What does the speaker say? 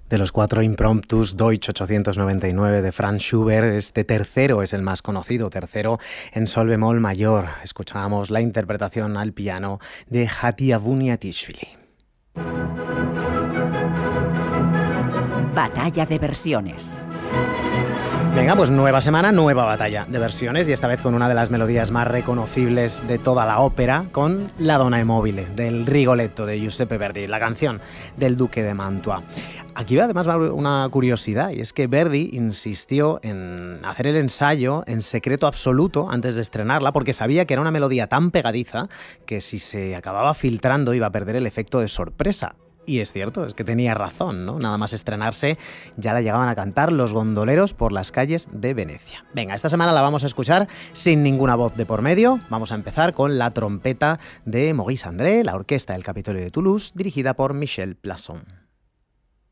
De los 4 impromptus Deutsch 899 de Franz Schubert, este tercero es el más conocido, tercero en sol bemol mayor. Escuchábamos la interpretación al piano de Hatia Vuniatishvili. Batalla de versiones. Venga, pues nueva semana, nueva batalla de versiones, y esta vez con una de las melodías más reconocibles de toda la ópera, con La Donna e Mobile, del Rigoletto de Giuseppe Verdi, la canción del Duque de Mantua. Aquí además va una curiosidad, y es que Verdi insistió en hacer el ensayo en secreto absoluto antes de estrenarla, porque sabía que era una melodía tan pegadiza que si se acababa filtrando iba a perder el efecto de sorpresa. Y es cierto, es que tenía razón, ¿no? Nada más estrenarse ya la llegaban a cantar los gondoleros por las calles de Venecia. Venga, esta semana la vamos a escuchar sin ninguna voz de por medio. Vamos a empezar con la trompeta de Maurice André, la orquesta del Capitolio de Toulouse, dirigida por Michel Plasson.